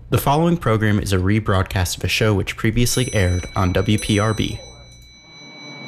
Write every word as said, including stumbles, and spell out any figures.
The following program is a rebroadcast of a show which previously aired on W P R B.